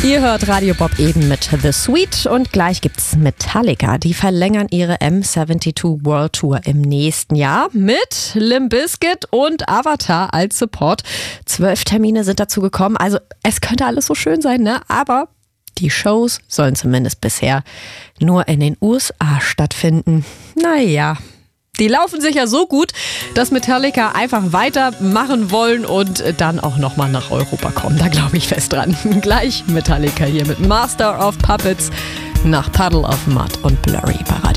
Ihr hört Radio Bob eben mit The Sweet und gleich gibt's Metallica. Die verlängern ihre M72 World Tour im nächsten Jahr mit Limp Bizkit und Avatar als Support. 12 Termine sind dazu gekommen, also es könnte alles so schön sein, ne? Aber die Shows sollen zumindest bisher nur in den USA stattfinden. Naja, die laufen sicher so gut, dass Metallica einfach weitermachen wollen und dann auch nochmal nach Europa kommen. Da glaube ich fest dran. Gleich Metallica hier mit Master of Puppets nach Puddle of Mud und Blurry bei Radio.